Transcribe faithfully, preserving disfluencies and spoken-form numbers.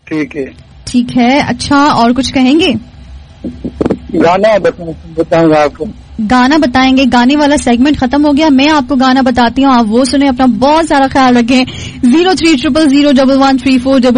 ठीक है ठीक है। अच्छा, और कुछ कहेंगे? गाना बताऊंगा आपको। गाना बताएंगे? गाने वाला सेगमेंट खत्म हो गया, मैं आपको गाना बताती हूँ, आप वो सुने। अपना बहुत सारा ख्याल रखें। Zero three triple zero double one three four double